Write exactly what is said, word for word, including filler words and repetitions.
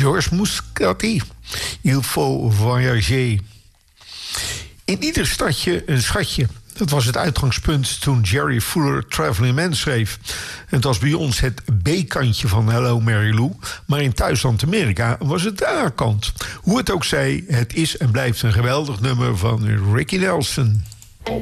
Georges Muscati, Il faut voyager. In ieder stadje een schatje. Dat was het uitgangspunt toen Jerry Fuller Traveling Man schreef. Het was bij ons het B-kantje van Hello Mary Lou, maar in thuisland Amerika was het de A-kant. Hoe het ook zij, het is en blijft een geweldig nummer van Ricky Nelson.